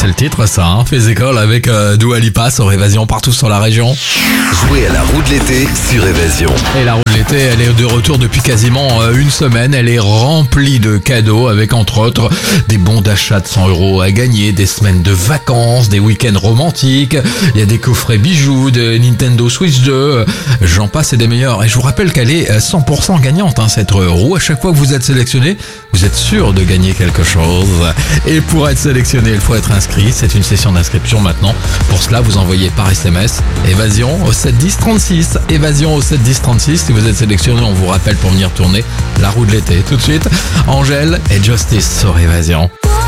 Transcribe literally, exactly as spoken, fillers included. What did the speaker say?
C'est le titre ça, hein. Fais école avec euh, Dua Lipa sur Évasion partout sur la région. Jouez à la roue de l'été sur Évasion. Et la roue de l'été, elle est de retour depuis quasiment euh, une semaine. Elle est remplie de cadeaux avec entre autres des bons d'achat de cent euros à gagner, des semaines de vacances, des week-ends romantiques. Il y a des coffrets bijoux, de Nintendo Switch deux. J'en passe et des meilleurs. Et je vous rappelle qu'elle est cent pour cent gagnante, hein, cette roue. À chaque fois que vous êtes sélectionné, vous êtes sûr de gagner quelque chose. Et pour être sélectionné, il faut être inscrit. C'est une session d'inscription maintenant. Pour cela, vous envoyez par S M S Évasion au sept dix trente-six. Évasion au sept dix trente-six. Si vous êtes sélectionné, on vous rappelle pour venir tourner la roue de l'été. Tout de suite, Angèle et Justice sur Évasion.